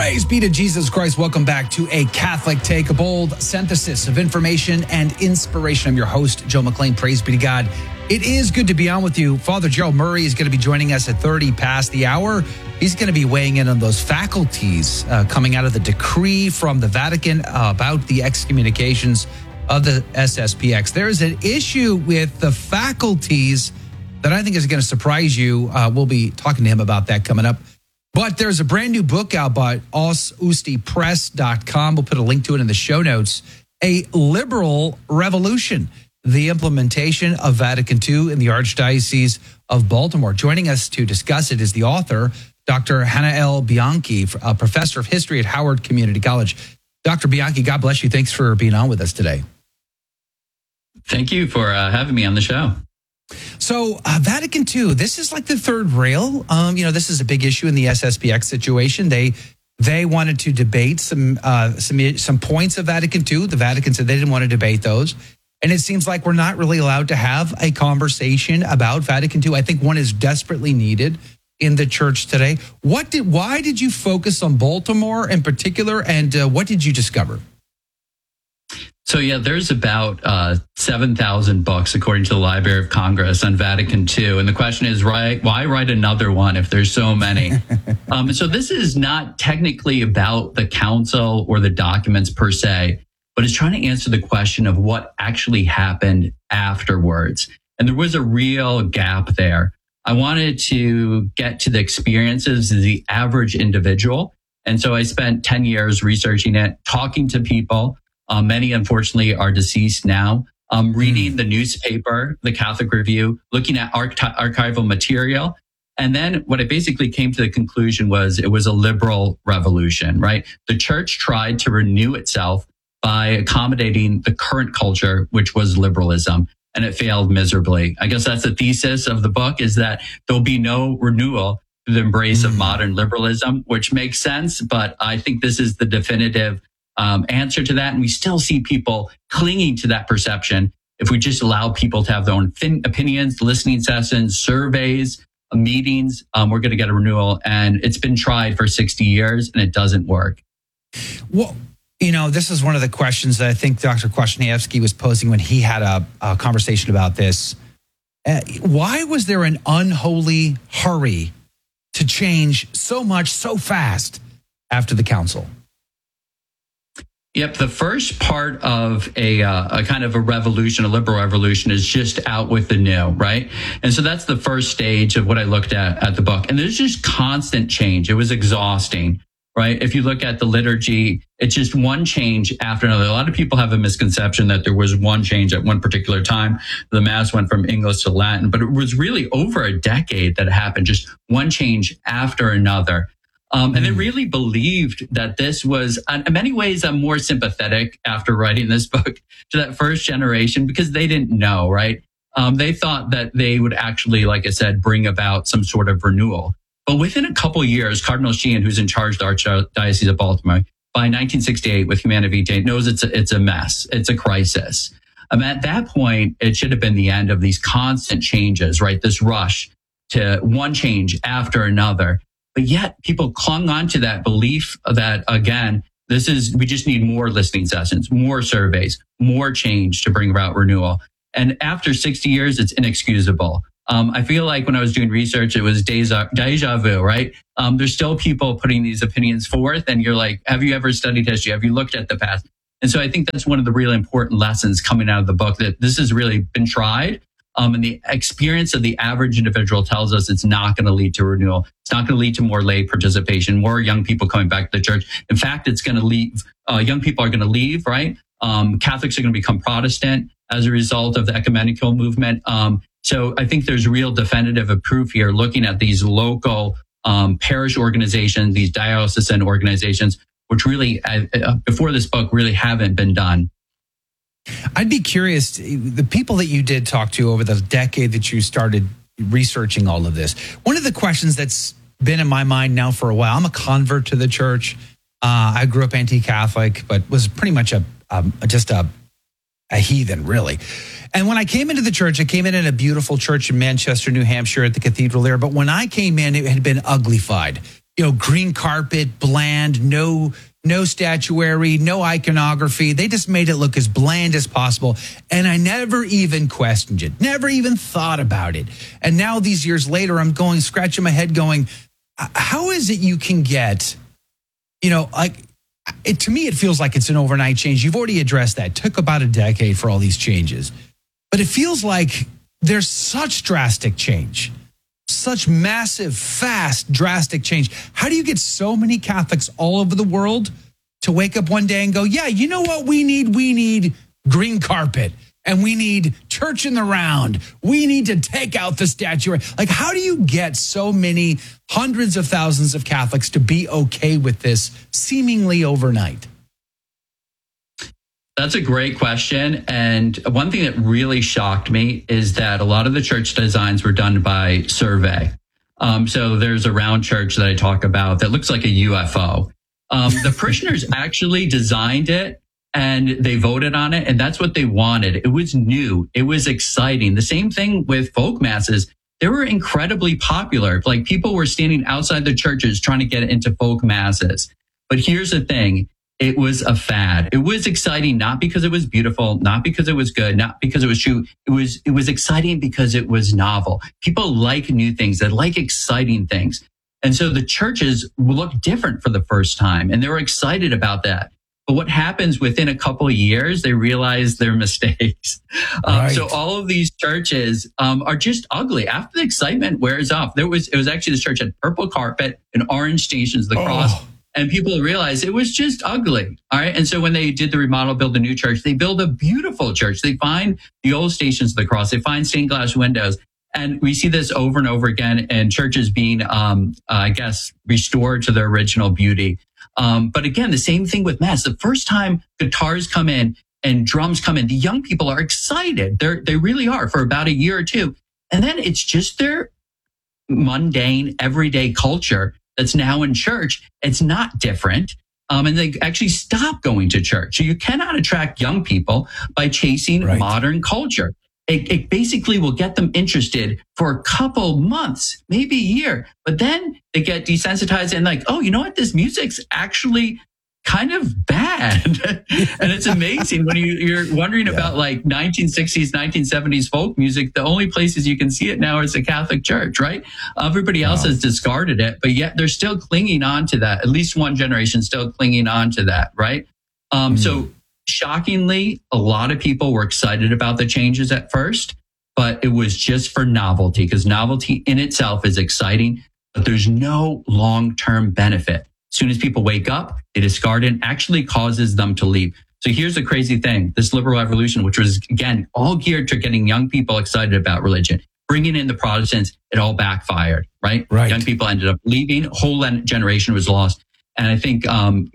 Praise be to Jesus Christ. Welcome back to A Catholic Take, a bold synthesis of information and inspiration. I'm your host, Joe McLean. Praise be to God. It is good to be on with you. Father Gerald Murray is going to be joining us at 30 past the hour. He's going to be weighing in on those faculties coming out of the decree from the Vatican about the excommunications of the SSPX. There is an issue with the faculties that I think is going to surprise you. We'll be talking to him about that coming up. But there's a brand new book out by osustipress.com. We'll put a link to it in the show notes. A Liberal Revolution, the implementation of Vatican II in the Archdiocese of Baltimore. Joining us to discuss it is the author, Dr. Hannah L. Bianchi, a professor of history at Howard Community College. Dr. Bianchi, God bless you. Thanks for being on with us today. Thank you for having me on the show. So Vatican II, this is like the third rail. This is a big issue in the SSPX situation. They wanted to debate some points of Vatican II. The Vatican said they didn't want to debate those. And it seems like we're not really allowed to have a conversation about Vatican II. I think one is desperately needed in the church today. Why did you focus on Baltimore in particular, and what did you discover? So, there's about 7,000 books, according to the Library of Congress, on Vatican II. And the question is, why write another one if there's so many? So this is not technically about the council or the documents per se, but it's trying to answer the question of what actually happened afterwards. And there was a real gap there. I wanted to get to the experiences of the average individual. And so I spent 10 years researching it, talking to people. Many, unfortunately, are deceased now. Reading the newspaper, the Catholic Review, looking at archival material. And then what I basically came to the conclusion was it was a liberal revolution, right? The church tried to renew itself by accommodating the current culture, which was liberalism, and it failed miserably. I guess that's the thesis of the book, is that there'll be no renewal to the embrace of modern liberalism, which makes sense. But I think this is the definitive answer to that. And we still see people clinging to that perception. If we just allow people to have their own opinions, listening sessions, surveys, meetings, we're going to get a renewal. And it's been tried for 60 years and it doesn't work. Well, this is one of the questions that I think Dr. Kwasniewski was posing when he had a conversation about this. Why was there an unholy hurry to change so much so fast after the council? Yep. The first part of a kind of a revolution, a liberal revolution, is just out with the new, right? And so that's the first stage of what I looked at the book. And there's just constant change. It was exhausting, right? If you look at the liturgy, it's just one change after another. A lot of people have a misconception that there was one change at one particular time. The Mass went from English to Latin, but it was really over a decade that it happened, just one change after another. And they really believed that this was, in many ways, I'm more sympathetic after writing this book to that first generation because they didn't know, right? They thought that they would actually, like I said, bring about some sort of renewal. But within a couple of years, Cardinal Sheehan, who's in charge of the Archdiocese of Baltimore, by 1968 with Humanae Vitae, knows it's a mess. It's a crisis. At that point, it should have been the end of these constant changes, right? This rush to one change after another. But yet people clung on to that belief that, again, we just need more listening sessions, more surveys, more change to bring about renewal. And after 60 years, it's inexcusable. I feel like when I was doing research, it was deja vu, right? There's still people putting these opinions forth and you're like, have you ever studied history? Have you looked at the past? And so I think that's one of the really important lessons coming out of the book, that this has really been tried. And the experience of the average individual tells us it's not going to lead to renewal. It's not going to lead to more lay participation, more young people coming back to the church. In fact, it's going to leave. Young people are going to leave, right? Catholics are going to become Protestant as a result of the ecumenical movement. So I think there's real definitive proof here, looking at these local parish organizations, these diocesan organizations, which really, before this book, really haven't been done. I'd be curious, the people that you did talk to over the decade that you started researching all of this, one of the questions that's been in my mind now for a while, I'm a convert to the church. I grew up anti-Catholic, but was pretty much just a heathen, really. And when I came into the church, I came in a beautiful church in Manchester, New Hampshire at the cathedral there. But when I came in, it had been uglified. green carpet, bland, no statuary, no iconography. They just made it look as bland as possible. And I never even questioned it, never even thought about it. And now these years later, I'm scratching my head going, how is it you can get, to me, it feels like it's an overnight change. You've already addressed that. It took about a decade for all these changes. But it feels like there's such drastic change, such massive, fast, drastic change. How do you get so many Catholics all over the world to wake up one day and go, yeah, you know what we need? We need green carpet and we need church in the round. We need to take out the statuary. Like, how do you get so many hundreds of thousands of Catholics to be okay with this seemingly overnight? That's a great question. And one thing that really shocked me is that a lot of the church designs were done by survey. So there's a round church that I talk about that looks like a UFO. The parishioners actually designed it and they voted on it. And that's what they wanted. It was new. It was exciting. The same thing with folk masses. They were incredibly popular. Like, people were standing outside the churches trying to get into folk masses. But here's the thing. It was a fad. It was exciting, not because it was beautiful, not because it was good, not because it was true. It was exciting because it was novel. People like new things. They like exciting things. And so the churches looked different for the first time, and they were excited about that. But what happens within a couple of years, they realize their mistakes. Right. So all of these churches are just ugly. After the excitement wears off, it was actually this church had purple carpet and orange stations of the cross. And people realized it was just ugly. All right. And so when they did the remodel, build a new church, they build a beautiful church. They find the old stations of the cross. They find stained glass windows. And we see this over and over again, and churches being, restored to their original beauty. But again, the same thing with Mass. The first time guitars come in and drums come in, the young people are excited. They really are, for about a year or two. And then it's just their mundane, everyday culture that's now in church. It's not different. And they actually stop going to church. So you cannot attract young people by chasing modern culture. It basically will get them interested for a couple months, maybe a year, but then they get desensitized and like, oh, you know what? This music's actually kind of bad. And it's amazing when you're wondering about like 1960s, 1970s folk music. The only places you can see it now is the Catholic Church, right? Everybody else has discarded it, but yet they're still clinging on to that. At least one generation still clinging on to that, right? So shockingly, a lot of people were excited about the changes at first, but it was just for novelty, because novelty in itself is exciting, but there's no long-term benefit. As soon as people wake up, they discard it and actually causes them to leave. So here's the crazy thing. This liberal evolution, which was, again, all geared to getting young people excited about religion, bringing in the Protestants, it all backfired, right? Young people ended up leaving. A whole generation was lost. And I think,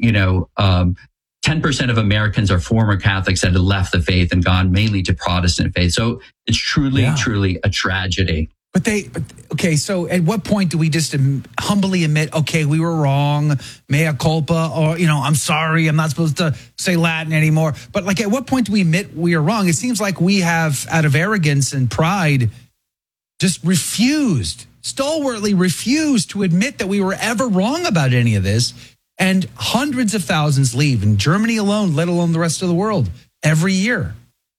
10% of Americans are former Catholics that had left the faith and gone mainly to Protestant faith. So it's truly a tragedy. Okay, so at what point do we just humbly admit, okay, we were wrong, mea culpa, or, I'm sorry, I'm not supposed to say Latin anymore. But like, at what point do we admit we are wrong? It seems like we have, out of arrogance and pride, just stalwartly refused to admit that we were ever wrong about any of this. And hundreds of thousands leave in Germany alone, let alone the rest of the world, every year.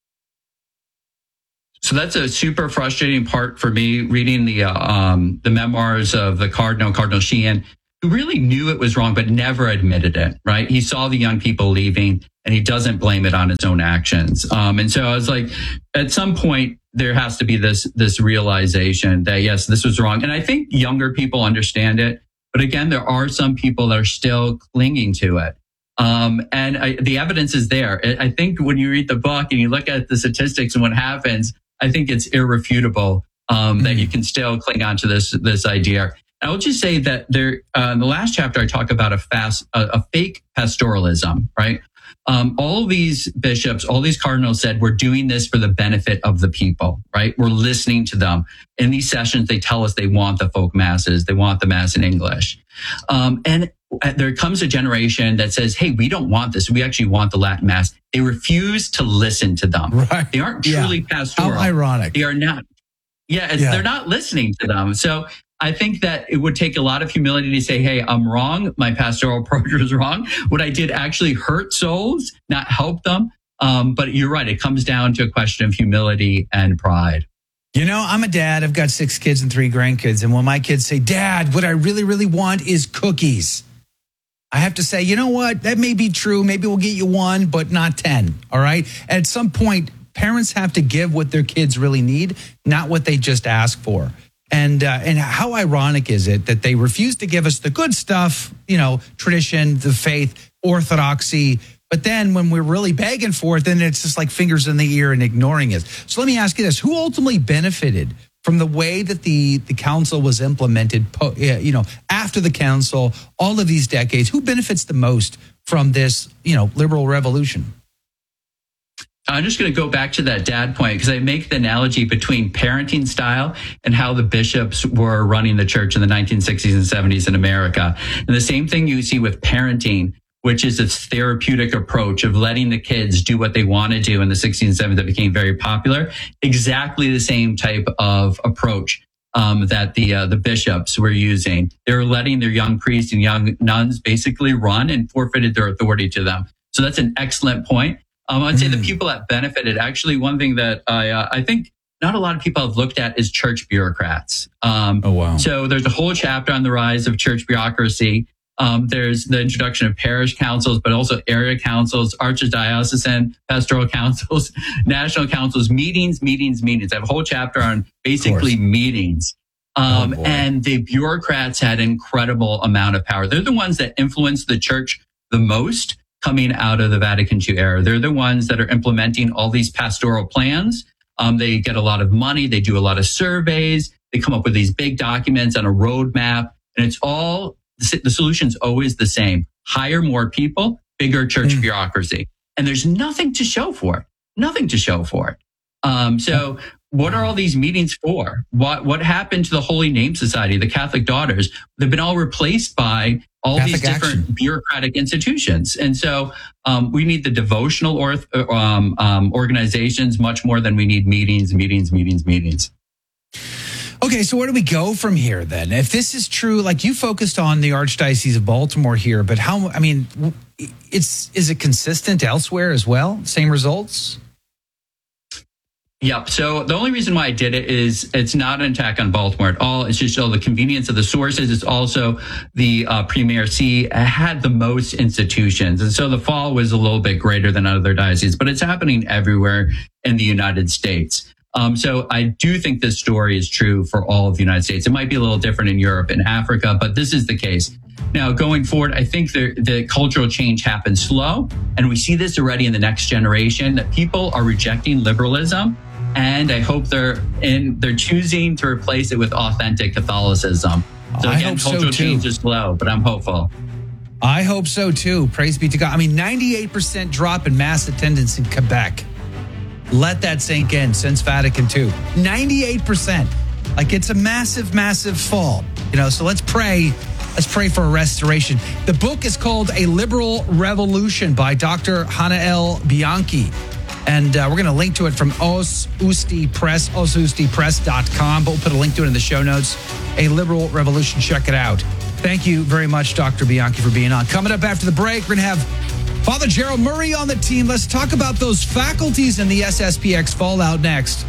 So that's a super frustrating part for me, reading the memoirs of the Cardinal Sheehan, who really knew it was wrong, but never admitted it, right? He saw the young people leaving and he doesn't blame it on his own actions. And so I was like, at some point, there has to be this realization that, yes, this was wrong. And I think younger people understand it. But again, there are some people that are still clinging to it. The evidence is there. I think when you read the book and you look at the statistics and what happens, I think it's irrefutable that you can still cling on to this idea. I will just say that there, in the last chapter, I talk about a fake pastoralism, right? All these bishops, all these cardinals said, we're doing this for the benefit of the people, right? We're listening to them. In these sessions, they tell us they want the folk masses. They want the mass in English. And there comes a generation that says, hey, we don't want this. We actually want the Latin mass. They refuse to listen to them. Right. They aren't truly pastoral. How ironic. They are not. They're not listening to them. So I think that it would take a lot of humility to say, hey, I'm wrong. My pastoral approach was wrong. What I did actually hurt souls, not help them. But you're right. It comes down to a question of humility and pride. You know, I'm a dad. I've got 6 kids and 3 grandkids. And when my kids say, Dad, what I really, really want is cookies, I have to say, you know what? That may be true. Maybe we'll get you 1, but not 10. All right. At some point, parents have to give what their kids really need, not what they just ask for. And how ironic is it that they refuse to give us the good stuff, you know, tradition, the faith, orthodoxy. But then when we're really begging for it, then it's just like fingers in the ear and ignoring us. So let me ask you this. Who ultimately benefited from the way that the council was implemented, after the council, all of these decades? Who benefits the most from this, liberal revolution? I'm just going to go back to that dad point because I make the analogy between parenting style and how the bishops were running the church in the 1960s and 70s in America. And the same thing you see with parenting, which is this therapeutic approach of letting the kids do what they want to do in the 60s and 70s that became very popular. Exactly the same type of approach that the bishops were using. They were letting their young priests and young nuns basically run and forfeited their authority to them. So that's an excellent point. I'd say the people that benefited, actually, one thing that I think not a lot of people have looked at is church bureaucrats. Oh, wow. So there's a whole chapter on the rise of church bureaucracy. There's the introduction of parish councils, but also area councils, archdiocesan pastoral councils, national councils, meetings. I have a whole chapter on basically meetings. And the bureaucrats had an incredible amount of power. They're the ones that influence the church the most coming out of the Vatican II era. They're the ones that are implementing all these pastoral plans. They get a lot of money. They do a lot of surveys. They come up with these big documents on a roadmap. And it's all, the solution's always the same. Hire more people, bigger church bureaucracy. And there's nothing to show for it. Nothing to show for it. So what are all these meetings for? What happened to the Holy Name Society, the Catholic Daughters? They've been all replaced by all Catholic these different bureaucratic institutions. And so we need the devotional organizations much more than we need meetings. Okay, so where do we go from here then? If this is true, like you focused on the Archdiocese of Baltimore here, but is it consistent elsewhere as well? Same results? Yep. So the only reason why I did it is it's not an attack on Baltimore at all. It's just the convenience of the sources. It's also the Premier C had the most institutions. And so the fall was a little bit greater than other dioceses, but it's happening everywhere in the United States. So I do think this story is true for all of the United States. It might be a little different in Europe and Africa, but this is the case. Now, going forward, I think the cultural change happens slow. And we see this already in the next generation, that people are rejecting liberalism. And I hope they're choosing to replace it with authentic Catholicism. So again, cultural change is slow, but I'm hopeful. I hope so too. Praise be to God. 98% drop in mass attendance in Quebec. Let that sink in since Vatican II. 98%. Like it's a massive, massive fall. So let's pray. Let's pray for a restoration. The book is called A Liberal Revolution by Dr. Hanael Bianchi. And we're going to link to it from Os Usti Press, osustipress.com. But we'll put a link to it in the show notes. A Liberal Revolution. Check it out. Thank you very much, Dr. Bianchi, for being on. Coming up after the break, we're going to have Father Gerald Murray on the team. Let's talk about those faculties in the SSPX fallout next.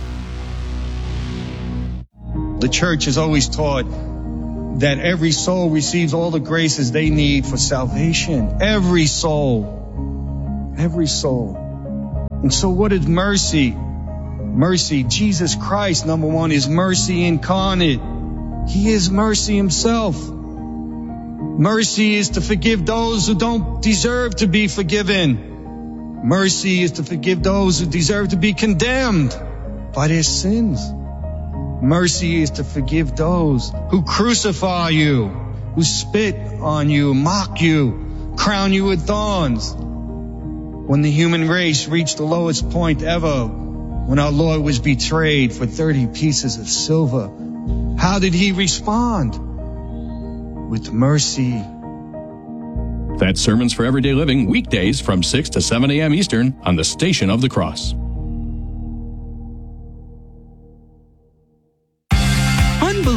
The church has always taught that every soul receives all the graces they need for salvation. Every soul. Every soul. And so what is mercy? Mercy, Jesus Christ, number one, is mercy incarnate. He is mercy himself. Mercy is to forgive those who don't deserve to be forgiven. Mercy is to forgive those who deserve to be condemned by their sins. Mercy is to forgive those who crucify you, who spit on you, mock you, crown you with thorns. When the human race reached the lowest point ever, when our Lord was betrayed for 30 pieces of silver, how did he respond? With mercy. That's Sermons for Everyday Living, weekdays from 6 to 7 a.m. Eastern on the Station of the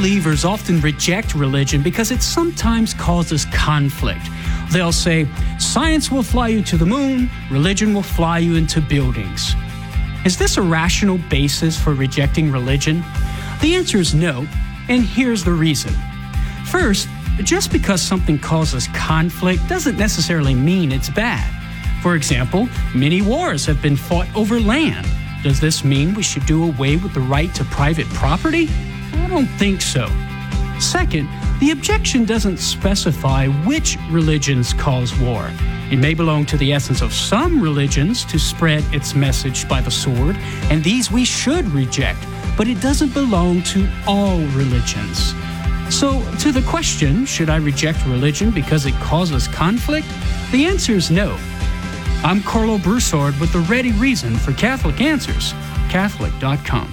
Unbelievers often reject religion because it sometimes causes conflict. They'll say, science will fly you to the moon, religion will fly you into buildings. Is this a rational basis for rejecting religion? The answer is no, and here's the reason. First, just because something causes conflict doesn't necessarily mean it's bad. For example, many wars have been fought over land. Does this mean we should do away with the right to private property? I don't think so. Second, the objection doesn't specify which religions cause war. It may belong to the essence of some religions to spread its message by the sword, and these we should reject, but it doesn't belong to all religions. So, to the question, should I reject religion because it causes conflict? The answer is no. I'm Carlo Broussard with the ready reason for Catholic Answers, Catholic.com.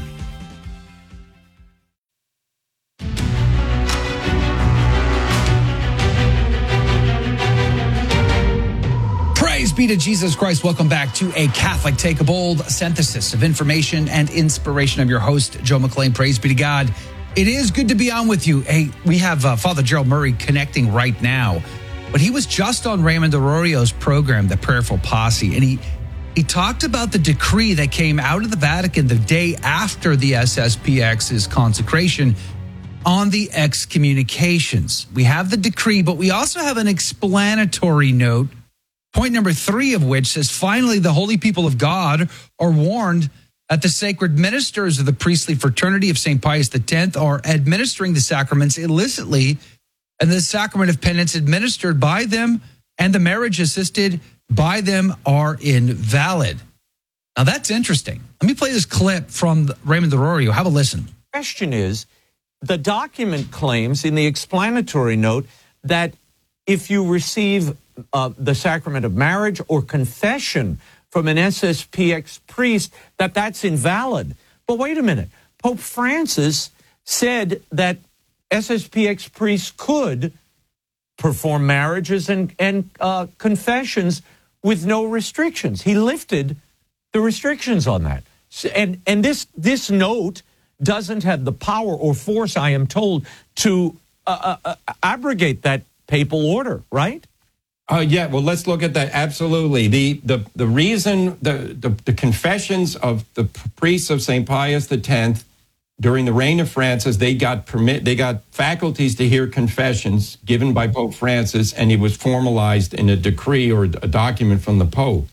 Praise be to Jesus Christ. Welcome back to a Catholic Take a Bold synthesis of information and inspiration. I'm your host, Joe McClain. Praise be to God. It is good to be on with you. Hey, we have Father Gerald Murray connecting right now, but he was just on Raymond Arroyo's program, The Prayerful Posse, and he talked about the decree that came out of the Vatican the day after the SSPX's consecration on the excommunications. We have the decree, but we also have an explanatory note, point number 3 of which says, finally, the holy people of God are warned that the sacred ministers of the priestly fraternity of St. Pius X are administering the sacraments illicitly, and the sacrament of penance administered by them and the marriage assisted by them are invalid. Now, that's interesting. Let me play this clip from Raymond Arroyo. Have a listen. The question is, the document claims in the explanatory note that if you receive the sacrament of marriage or confession from an SSPX priest, that's invalid. But wait a minute. Pope Francis said that SSPX priests could perform marriages and confessions with no restrictions. He lifted the restrictions on that. And this note doesn't have the power or force, I am told, to abrogate that papal order, right? Yeah, well, let's look at that. Absolutely. The reason the confessions of the priests of St. Pius X during the reign of Francis, they got faculties to hear confessions given by Pope Francis, and it was formalized in a decree or a document from the Pope.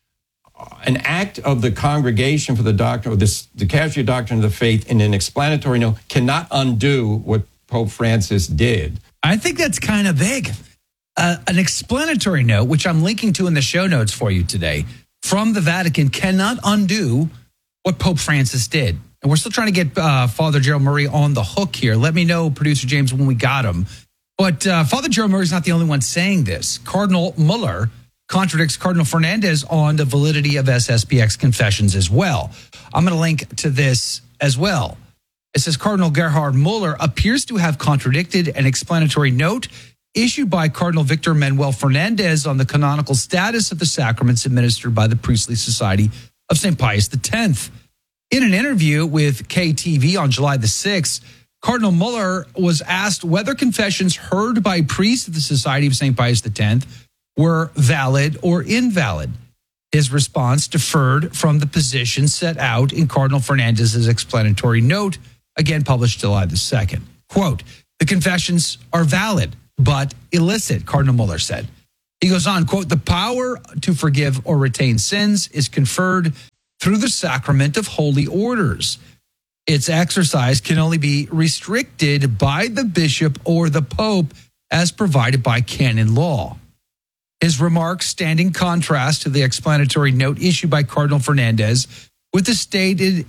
An act of the Congregation for the Doctrine, or the Casual Doctrine of the Faith, in an explanatory note cannot undo what Pope Francis did. I think that's kind of big. An explanatory note, which I'm linking to in the show notes for you today, from the Vatican cannot undo what Pope Francis did. And we're still trying to get Father Gerald Murray on the hook here. Let me know, Producer James, when we got him. But Father Gerald Murray is not the only one saying this. Cardinal Muller contradicts Cardinal Fernandez on the validity of SSPX confessions as well. I'm going to link to this as well. It says Cardinal Gerhard Muller appears to have contradicted an explanatory note issued by Cardinal Victor Manuel Fernandez on the canonical status of the sacraments administered by the Priestly Society of St. Pius X. In an interview with KTV on July the 6th, Cardinal Muller was asked whether confessions heard by priests of the Society of St. Pius X were valid or invalid. His response differed from the position set out in Cardinal Fernandez's explanatory note, again published July the 2nd. Quote, the confessions are valid, but illicit, Cardinal Muller said. He goes on, quote, the power to forgive or retain sins is conferred through the sacrament of holy orders. Its exercise can only be restricted by the bishop or the pope as provided by canon law. His remarks stand in contrast to the explanatory note issued by Cardinal Fernandez, which stated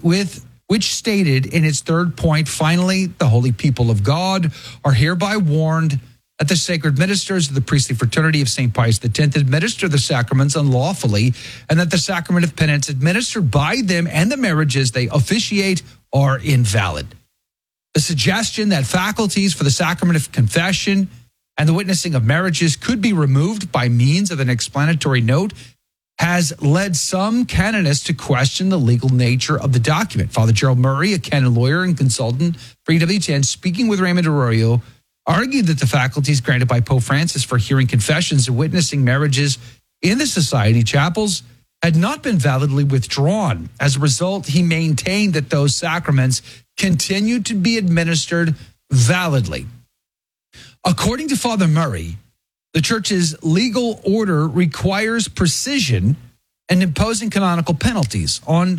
in its third point, finally, the holy people of God are hereby warned that the sacred ministers of the priestly fraternity of St. Pius X administer the sacraments unlawfully, and that the sacrament of penance administered by them and the marriages they officiate are invalid. The suggestion that faculties for the sacrament of confession and the witnessing of marriages could be removed by means of an explanatory note has led some canonists to question the legal nature of the document. Father Gerald Murray, a canon lawyer and consultant for EWTN, speaking with Raymond Arroyo, argued that the faculties granted by Pope Francis for hearing confessions and witnessing marriages in the society chapels had not been validly withdrawn. As a result, he maintained that those sacraments continued to be administered validly. According to Father Murray, the church's legal order requires precision and imposing canonical penalties.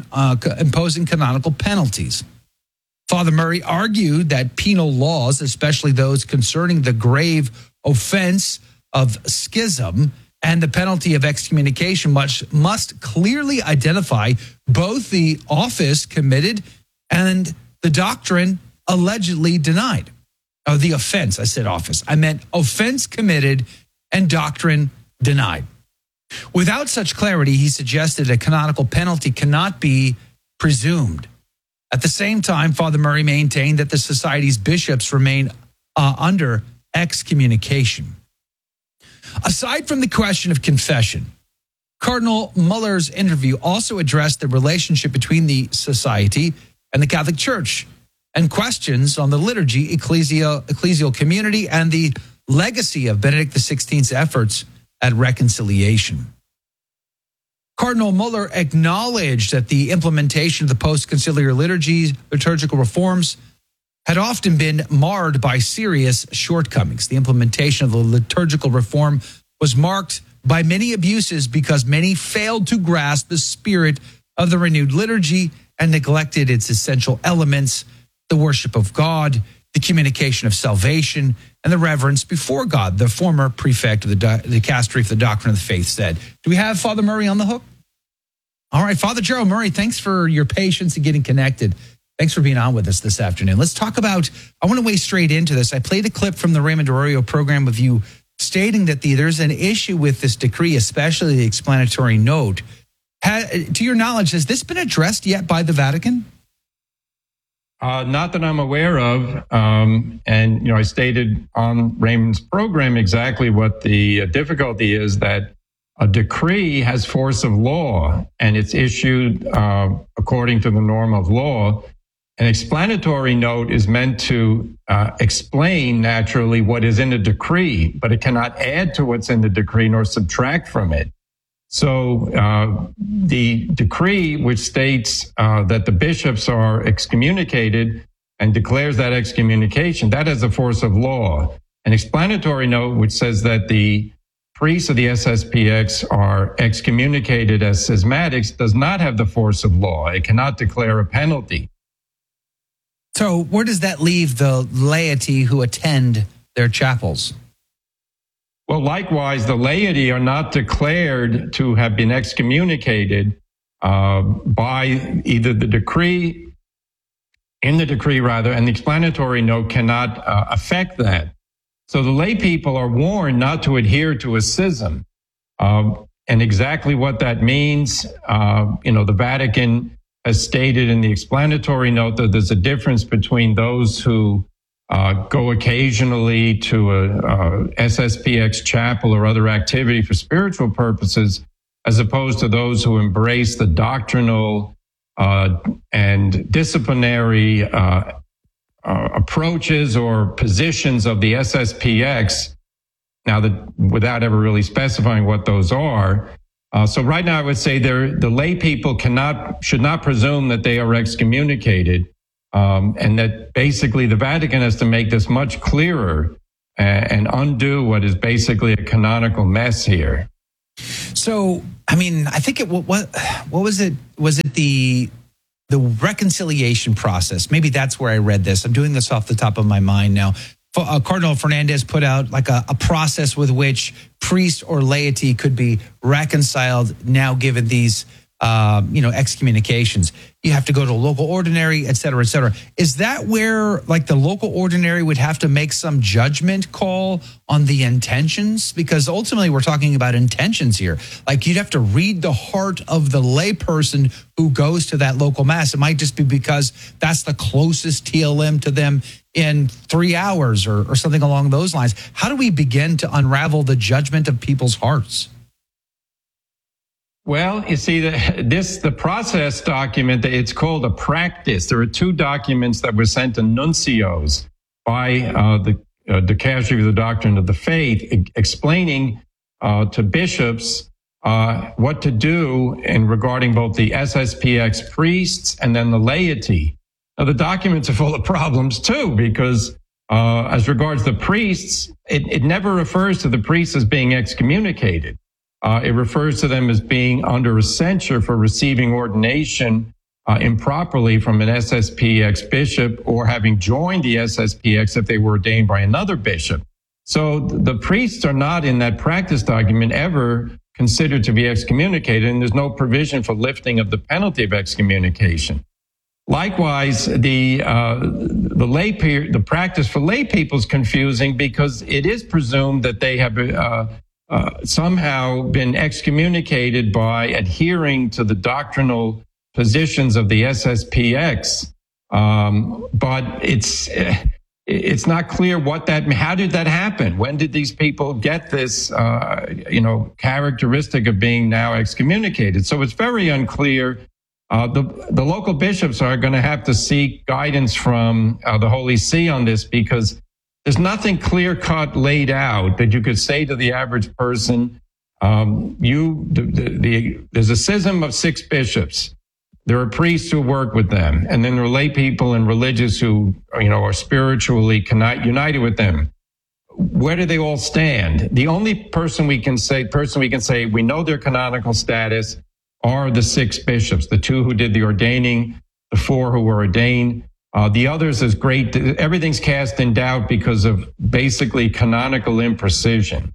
Father Murray argued that penal laws, especially those concerning the grave offense of schism and the penalty of excommunication, must clearly identify both the office committed and the doctrine allegedly denied. Oh, the offense, I said office. I meant offense committed and doctrine denied. Without such clarity, he suggested a canonical penalty cannot be presumed. At the same time, Father Murray maintained that the society's bishops remain under excommunication. Aside from the question of confession, Cardinal Muller's interview also addressed the relationship between the society and the Catholic Church and questions on the liturgy, ecclesial community, and the legacy of Benedict XVI's efforts at reconciliation. Cardinal Muller acknowledged that the implementation of the post-conciliar liturgical reforms had often been marred by serious shortcomings. The implementation of the liturgical reform was marked by many abuses because many failed to grasp the spirit of the renewed liturgy and neglected its essential elements, the worship of God, the communication of salvation, and the reverence before God, the former prefect of the dicastery for the doctrine of the faith said. Do we have Father Murray on the hook? All right, Father Gerald Murray, thanks for your patience in getting connected. Thanks for being on with us this afternoon. Let's talk about, I want to wade straight into this. I played a clip from the Raymond Arroyo program of you stating that there's an issue with this decree, especially the explanatory note. To your knowledge, has this been addressed yet by the Vatican? Not that I'm aware of. And, I stated on Raymond's program exactly what the difficulty is, that a decree has force of law and it's issued according to the norm of law. An explanatory note is meant to explain naturally what is in a decree, but it cannot add to what's in the decree nor subtract from it. So the decree, which states that the bishops are excommunicated and declares that excommunication, that has a force of law. An explanatory note, which says that the priests of the SSPX are excommunicated as schismatics, does not have the force of law. It cannot declare a penalty. So where does that leave the laity who attend their chapels? Well, likewise, the laity are not declared to have been excommunicated by either the decree, and the explanatory note cannot affect that. So the lay people are warned not to adhere to a schism. And exactly what that means, the Vatican has stated in the explanatory note that there's a difference between those who go occasionally to a SSPX chapel or other activity for spiritual purposes, as opposed to those who embrace the doctrinal and disciplinary approaches or positions of the SSPX. Now, without ever really specifying what those are. So right now, I would say the lay people should not presume that they are excommunicated. And that basically the Vatican has to make this much clearer and undo what is basically a canonical mess here. So, I think what was it? Was it the reconciliation process? Maybe that's where I read this. I'm doing this off the top of my mind now. Cardinal Fernandez put out like a process with which priest or laity could be reconciled now given these excommunications. You have to go to a local ordinary, et cetera, et cetera. Is that where the local ordinary would have to make some judgment call on the intentions? Because ultimately we're talking about intentions here. You'd have to read the heart of the layperson who goes to that local mass. It might just be because that's the closest TLM to them in 3 hours or something along those lines. How do we begin to unravel the judgment of people's hearts? Well, you see, the process document, it's called a practice. There are two documents that were sent to nuncios by the Dicastery of the Doctrine of the Faith, explaining to bishops what to do in regarding both the SSPX priests and then the laity. Now, the documents are full of problems too, because as regards the priests, it never refers to the priests as being excommunicated. It refers to them as being under a censure for receiving ordination improperly from an SSPX bishop or having joined the SSPX if they were ordained by another bishop. So the priests are not in that practice document ever considered to be excommunicated, and there's no provision for lifting of the penalty of excommunication. Likewise, the practice for lay people is confusing because it is presumed that they have somehow been excommunicated by adhering to the doctrinal positions of the SSPX, but it's not clear how did that happen? When did these people get this, characteristic of being now excommunicated? So it's very unclear. The local bishops are going to have to seek guidance from the Holy See on this, because there's nothing clear-cut laid out that you could say to the average person, there's a schism of 6 bishops. There are priests who work with them, and then there are lay people and religious who, are spiritually united with them. Where do they all stand? The only person we can say we know their canonical status are the 6 bishops, the 2 who did the ordaining, the 4 who were ordained. The others is great. Everything's cast in doubt because of basically canonical imprecision.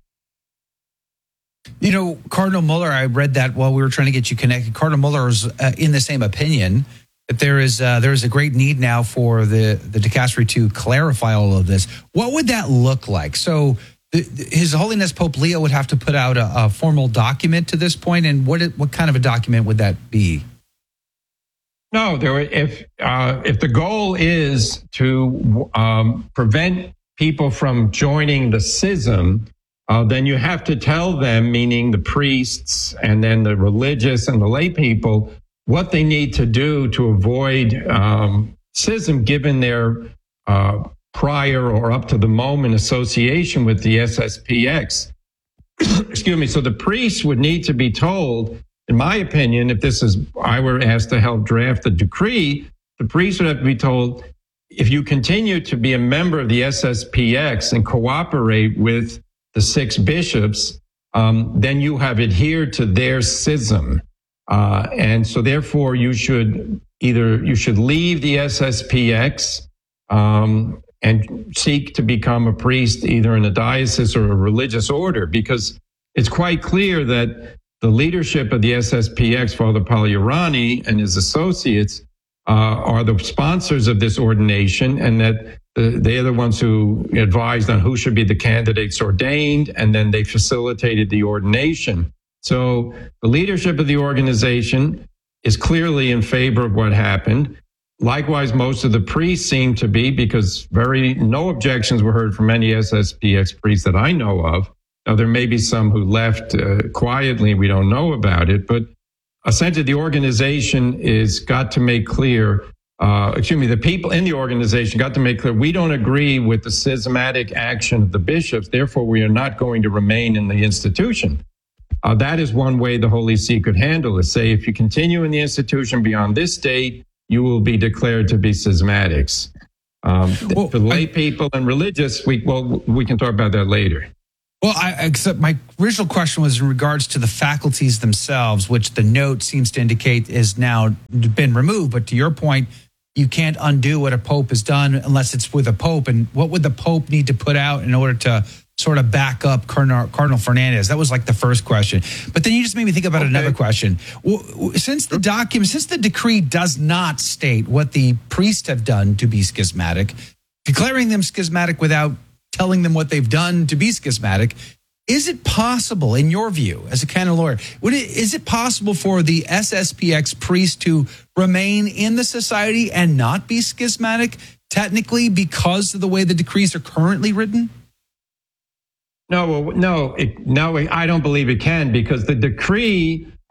Cardinal Muller, I read that while we were trying to get you connected. Cardinal Muller is in the same opinion that there is a great need now for the dicastery to clarify all of this. What would that look like? So His Holiness Pope Leo would have to put out a formal document to this point, and what kind of a document would that be? No, if the goal is to prevent people from joining the schism, then you have to tell them, meaning the priests and then the religious and the lay people, what they need to do to avoid schism given their prior or up to the moment association with the SSPX. Excuse me. So the priests would need to be told, in my opinion, if I were asked to help draft the decree, the priests would have to be told, if you continue to be a member of the SSPX and cooperate with the 6 bishops, then you have adhered to their schism. And so therefore you should leave the SSPX, and seek to become a priest either in a diocese or a religious order, because it's quite clear that the leadership of the SSPX, Father Pagliarani and his associates, are the sponsors of this ordination, and that they're the ones who advised on who should be the candidates ordained, and then they facilitated the ordination. So the leadership of the organization is clearly in favor of what happened. Likewise, most of the priests seem to be, because no objections were heard from any SSPX priests that I know of. Now, there may be some who left quietly, we don't know about it, but essentially the organization got to make clear, the people in the organization got to make clear, we don't agree with the schismatic action of the bishops, therefore we are not going to remain in the institution. That is one way the Holy See could handle it. Say, if you continue in the institution beyond this date, you will be declared to be schismatics. For lay people and religious, we can talk about that later. Well, except my original question was in regards to the faculties themselves, which the note seems to indicate is now been removed. But to your point, you can't undo what a pope has done unless it's with a pope. And what would the pope need to put out in order to sort of back up Cardinal Fernandez? That was like the first question. But then you just made me think about another question. Since the decree does not state what the priests have done to be schismatic, declaring them schismatic without telling them what they've done to be schismatic, is it possible, in your view, as a canon lawyer, is it possible for the SSPX priest to remain in the society and not be schismatic, technically, because of the way the decrees are currently written? No, I don't believe it can, because the decree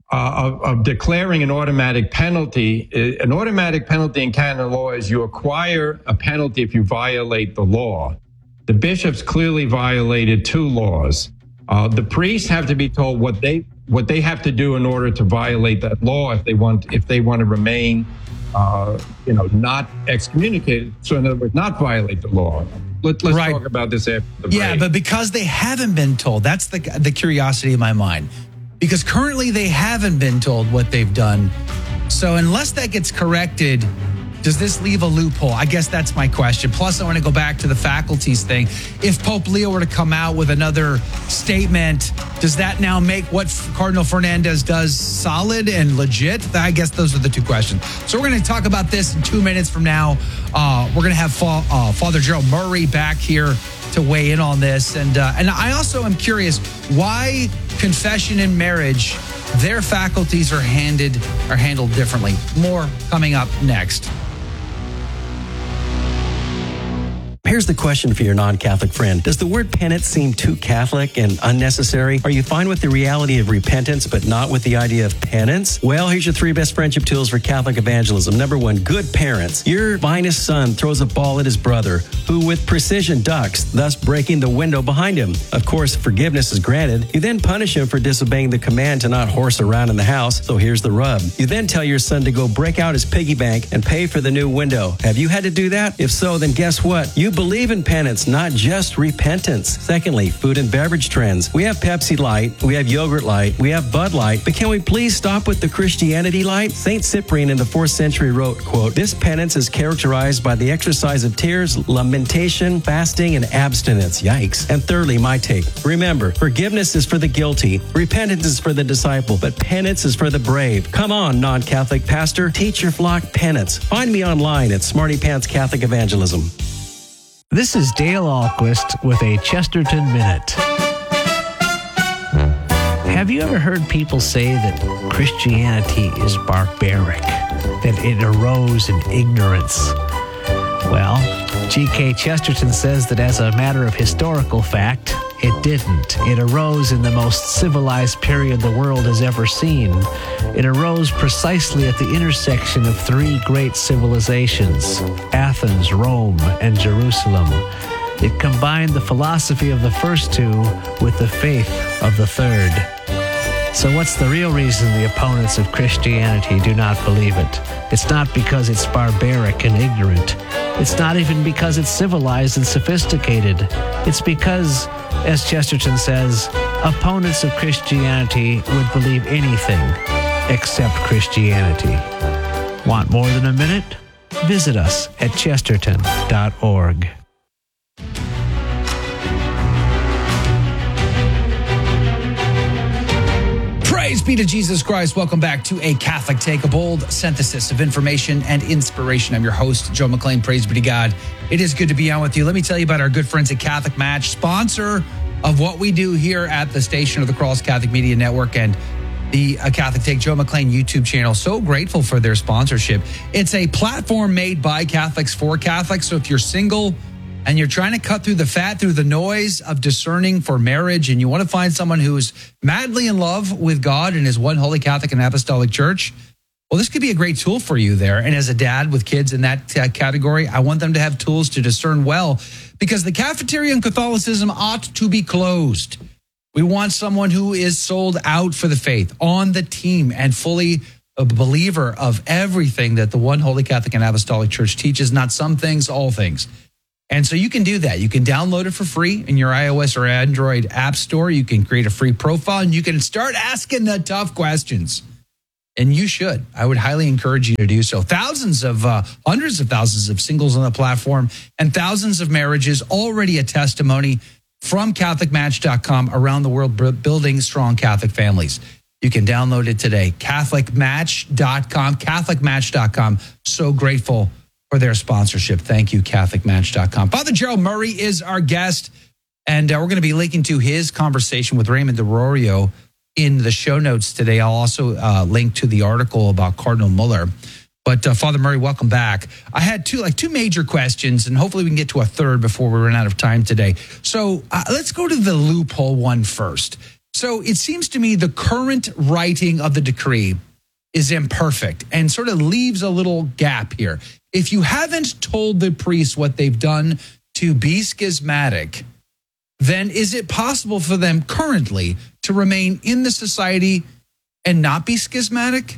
of declaring an automatic penalty. An automatic penalty in canon law is you acquire a penalty if you violate the law. The bishops clearly violated two laws. The priests have to be told what they have to do in order to violate that law if they want to remain, not excommunicated. So in other words, not violate the law. Let's talk about this after the break. Yeah, but because they haven't been told, that's the curiosity in my mind. Because currently they haven't been told what they've done. So unless that gets corrected, does this leave a loophole? I guess that's my question. Plus, I want to go back to the faculties thing. If Pope Leo were to come out with another statement, does that now make what Cardinal Fernandez does solid and legit? I guess those are the two questions. So we're going to talk about this in 2 minutes from now. We're going to have Father Gerald Murray back here to weigh in on this. And I also am curious why confession and marriage, their faculties are handled differently. More coming up next. Here's the question for your non-Catholic friend. Does the word penance seem too Catholic and unnecessary? Are you fine with the reality of repentance, but not with the idea of penance? Well, here's your 3 best friendship tools for Catholic evangelism. Number 1, good parents. Your finest son throws a ball at his brother, who with precision ducks, thus breaking the window behind him. Of course, forgiveness is granted. You then punish him for disobeying the command to not horse around in the house. So here's the rub. You then tell your son to go break out his piggy bank and pay for the new window. Have you had to do that? If so, then guess what? You believe in penance, not just repentance. Secondly, food and beverage trends. We have Pepsi Light, we have Yogurt Light, we have Bud Light, but can we please stop with the Christianity Light? Saint Cyprian in the 4th century wrote, quote, "This penance is characterized by the exercise of tears, lamentation, fasting, and abstinence." Yikes. And thirdly, my take. Remember, forgiveness is for the guilty, repentance is for the disciple, but penance is for the brave. Come on, non-Catholic pastor, teach your flock penance. Find me online at Smarty Pants Catholic Evangelism. This is Dale Ahlquist with a Chesterton Minute. Have you ever heard people say that Christianity is barbaric, that it arose in ignorance? Well, G.K. Chesterton says that as a matter of historical fact, it didn't. It arose in the most civilized period the world has ever seen. It arose precisely at the intersection of 3 great civilizations, Athens, Rome, and Jerusalem. It combined the philosophy of the first 2 with the faith of the third. So what's the real reason the opponents of Christianity do not believe it? It's not because it's barbaric and ignorant. It's not even because it's civilized and sophisticated. It's because, as Chesterton says, opponents of Christianity would believe anything except Christianity. Want more than a minute? Visit us at chesterton.org. Praise be to Jesus Christ. Welcome back to A Catholic Take, a bold synthesis of information and inspiration. I'm your host, Joe McClain. Praise be to God. It is good to be on with you. Let me tell you about our good friends at Catholic Match, sponsor of what we do here at the Station of the Cross Catholic Media Network and the Catholic Take Joe McClain YouTube channel. So grateful for their sponsorship. It's a platform made by Catholics for Catholics. So if you're single and you're trying to cut through the fat, through the noise of discerning for marriage, and you want to find someone who is madly in love with God and is one holy Catholic and Apostolic Church, well, this could be a great tool for you there. And as a dad with kids in that category, I want them to have tools to discern well, because the cafeteria in Catholicism ought to be closed. We want someone who is sold out for the faith, on the team, and fully a believer of everything that the one holy Catholic and Apostolic Church teaches, not some things, all things. And so you can do that. You can download it for free in your iOS or Android app store. You can create a free profile and you can start asking the tough questions. And you should. I would highly encourage you to do so. Hundreds of thousands of singles on the platform and thousands of marriages, already a testimony from CatholicMatch.com around the world, building strong Catholic families. You can download it today. CatholicMatch.com, CatholicMatch.com. So grateful for their sponsorship. Thank you, CatholicMatch.com. Father Gerald Murray is our guest, and we're going to be linking to his conversation with Raymond DeRorio in the show notes today. I'll also link to the article about Cardinal Muller. But Father Murray, welcome back. I had two major questions, and hopefully we can get to a third before we run out of time today. So let's go to the loophole one first. So it seems to me the current writing of the decree is imperfect and sort of leaves a little gap here. If you haven't told the priests what they've done to be schismatic, then is it possible for them currently to remain in the society and not be schismatic?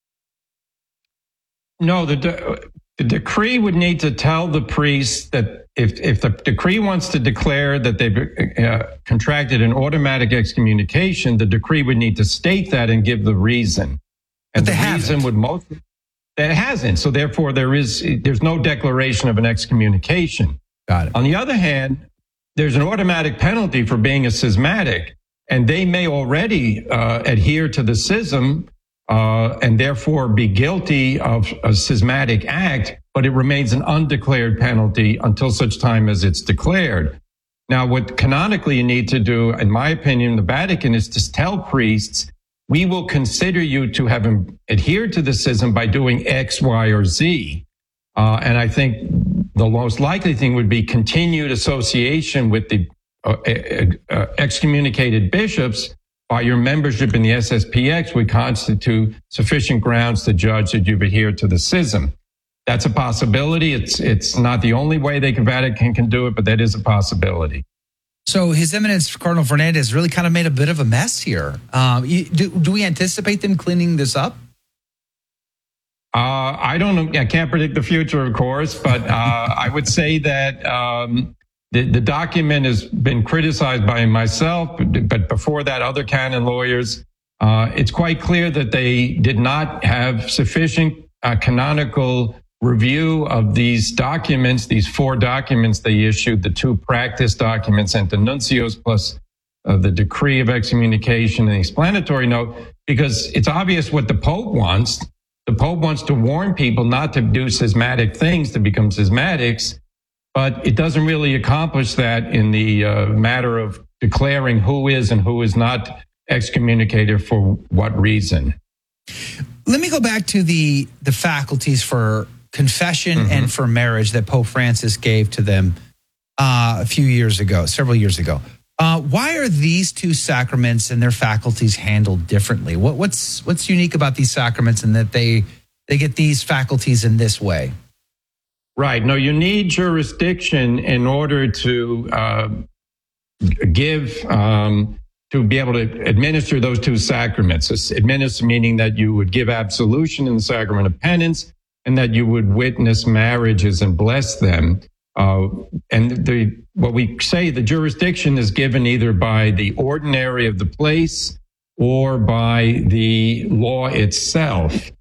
No, the decree would need to tell the priests that if the decree wants to declare that they've contracted an automatic excommunication, the decree would need to state that and give the reason. And but the reason would that hasn't. So therefore, there's no declaration of an excommunication. Got it. On the other hand, there's an automatic penalty for being a schismatic, and they may already adhere to the schism and therefore be guilty of a schismatic act, but it remains an undeclared penalty until such time as it's declared. Now, what canonically you need to do, in my opinion, the Vatican is to tell priests, we will consider you to have adhered to the schism by doing X, Y, or Z. And I think the most likely thing would be continued association with the excommunicated bishops by your membership in the SSPX would constitute sufficient grounds to judge that you've adhered to the schism. That's a possibility. It's not the only way the Vatican can do it, but that is a possibility. So His Eminence Cardinal Fernandez really kind of made a bit of a mess here. Do we anticipate them cleaning this up? I don't know. I can't predict the future, of course, but I would say that the document has been criticized by myself, but before that, other canon lawyers. It's quite clear that they did not have sufficient canonical review of these documents, these 4 documents they issued, the 2 practice documents and the nuncios, plus the decree of excommunication and the explanatory note, because it's obvious what the Pope wants. The Pope wants to warn people not to do schismatic things, to become schismatics, but it doesn't really accomplish that in the matter of declaring who is and who is not excommunicated for what reason. Let me go back to the faculties for confession and for marriage that Pope Francis gave to them several years ago. Why are these 2 sacraments and their faculties handled differently? What's unique about these sacraments and that they get these faculties in this way? Right. No, you need jurisdiction in order to to be able to administer those 2 sacraments. Administer meaning that you would give absolution in the sacrament of penance and that you would witness marriages and bless them. What we say, the jurisdiction is given either by the ordinary of the place or by the law itself.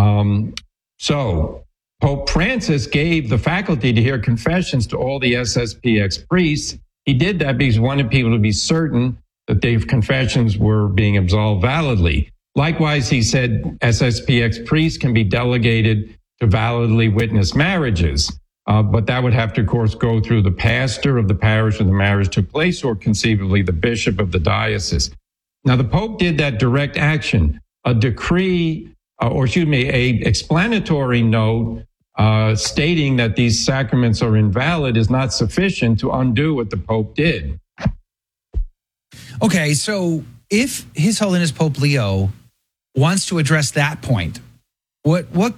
So Pope Francis gave the faculty to hear confessions to all the SSPX priests. He did that because he wanted people to be certain that their confessions were being absolved validly. Likewise, he said SSPX priests can be delegated to validly witness marriages. But that would have to, of course, go through the pastor of the parish where the marriage took place, or conceivably the bishop of the diocese. Now, the Pope did that direct action. A decree, a explanatory note stating that these sacraments are invalid is not sufficient to undo what the Pope did. Okay, so if His Holiness Pope Leo wants to address that point, what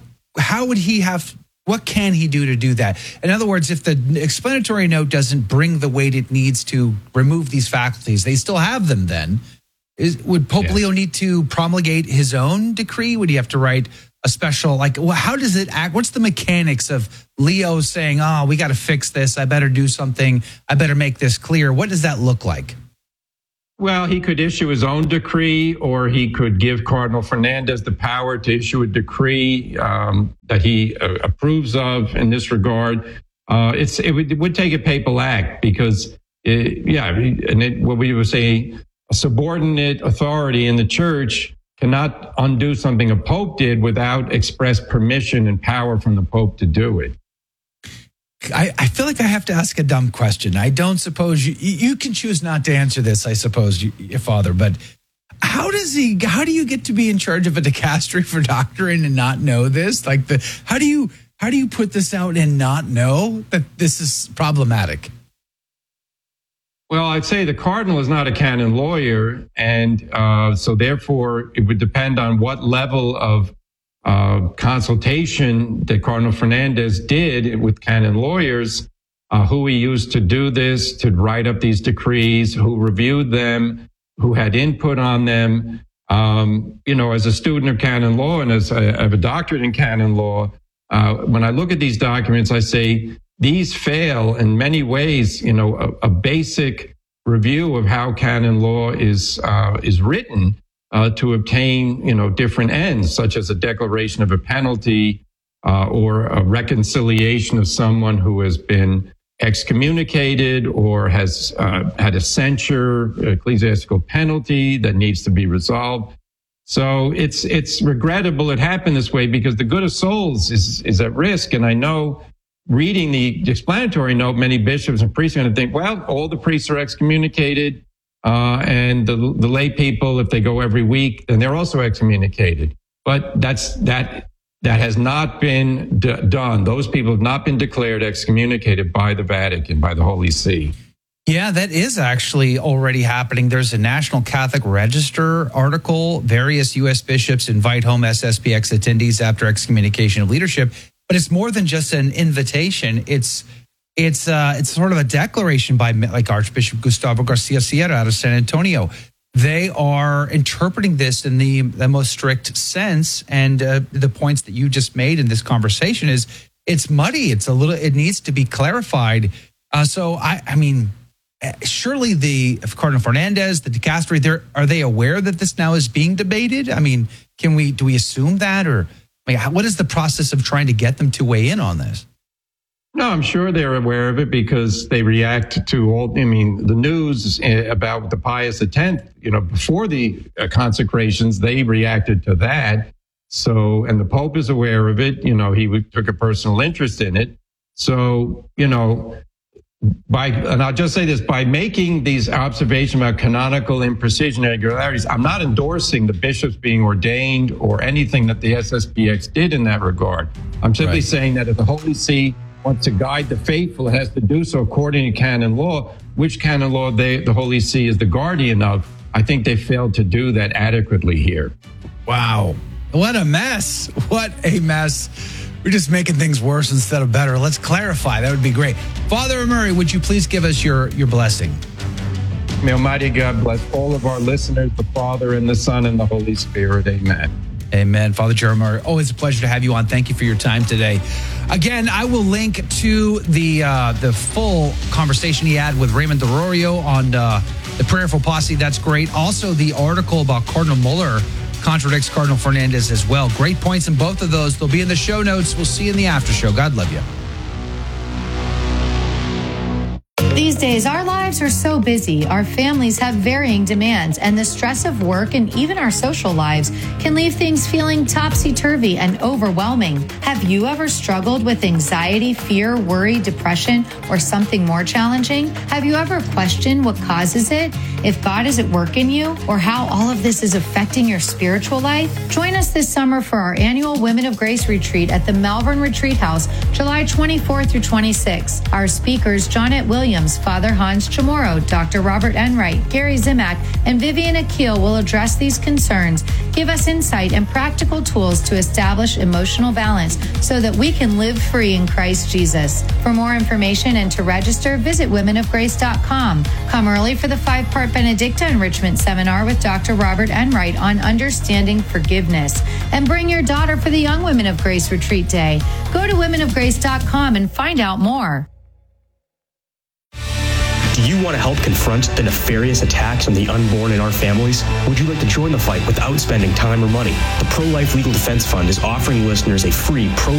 can he do to do that? In other words, if the explanatory note doesn't bring the weight it needs to remove these faculties, they still have them then. Would Pope Leo need to promulgate his own decree? Would he have to write a special, how does it act? What's the mechanics of Leo saying, we got to fix this, I better do something, I better make this clear? What does that look like? Well, he could issue his own decree, or he could give Cardinal Fernandez the power to issue a decree that he approves of in this regard. It would take a papal act because, what we would say, a subordinate authority in the church cannot undo something a pope did without express permission and power from the Pope to do it. I feel like I have to ask a dumb question. I don't suppose you can choose not to answer this, I suppose, your father, but how do you get to be in charge of a dicastery for doctrine and not know this? How do you put this out and not know that this is problematic? Well, I'd say the cardinal is not a canon lawyer, and so therefore it would depend on what level of consultation that Cardinal Fernandez did with canon lawyers, who he used to do this, to write up these decrees, who reviewed them, who had input on them. As a student of canon law and as I have a doctorate in canon law, when I look at these documents, I say these fail in many ways. A basic review of how canon law is written to obtain, different ends, such as a declaration of a penalty or a reconciliation of someone who has been excommunicated or has had a censure, ecclesiastical penalty that needs to be resolved. So it's regrettable it happened this way because the good of souls is at risk. And I know reading the explanatory note, many bishops and priests are going to think, well, all the priests are excommunicated, and the lay people, if they go every week, then they're also excommunicated. But that has not been done. Those people have not been declared excommunicated by the Vatican, by the Holy See. Yeah, that is actually already happening. There's a National Catholic Register article. Various U.S. bishops invite home SSPX attendees after excommunication of leadership. But it's more than just an invitation. It's sort of a declaration by like Archbishop Gustavo Garcia Sierra out of San Antonio. They are interpreting this in the most strict sense. And the points that you just made in this conversation is it's muddy. It needs to be clarified. So I mean, surely if Cardinal Fernandez, the dicastery, are they aware that this now is being debated? I mean, do we assume that, or what is the process of trying to get them to weigh in on this? No, I'm sure they're aware of it because they react to the news about the Pius X, before the consecrations, they reacted to that. So, and the Pope is aware of it. He took a personal interest in it. So, and I'll just say this, by making these observations about canonical imprecision and irregularities, I'm not endorsing the bishops being ordained or anything that the SSPX did in that regard. I'm simply saying that if the Holy See wants to guide the faithful, it has to do so according to canon law, which canon law the Holy See is the guardian of. I think they failed to do that adequately here. Wow. What a mess. What a mess. We're just making things worse instead of better. Let's clarify. That would be great. Father Murray, would you please give us your blessing? May Almighty God bless all of our listeners, the Father and the Son and the Holy Spirit. Amen. Amen. Father Gerald Murray, always a pleasure to have you on. Thank you for your time today. Again, I will link to the full conversation he had with Raymond DeRorio on the Prayerful Posse. That's great. Also, the article about Cardinal Muller contradicts Cardinal Fernandez as well. Great points in both of those. They'll be in the show notes. We'll see you in the after show. God love you. These days, our lives are so busy, our families have varying demands, and the stress of work and even our social lives can leave things feeling topsy-turvy and overwhelming. Have you ever struggled with anxiety, fear, worry, depression, or something more challenging? Have you ever questioned what causes it, if God is at work in you, or how all of this is affecting your spiritual life? Join us this summer for our annual Women of Grace Retreat at the Malvern Retreat House, July 24 through 26. Our speakers, Johnette Williams, Father Hans Chamorro, Dr. Robert Enright, Gary Zimak, and Vivian Akil will address these concerns, give us insight and practical tools to establish emotional balance so that we can live free in Christ Jesus. For more information and to register, visit womenofgrace.com. Come early for the 5-part Benedicta Enrichment Seminar with Dr. Robert Enright on understanding forgiveness. And bring your daughter for the Young Women of Grace Retreat Day. Go to womenofgrace.com and find out more. Do you want to help confront the nefarious attacks on the unborn in our families? Would you like to join the fight without spending time or money? The Pro-Life Legal Defense Fund is offering listeners a free pro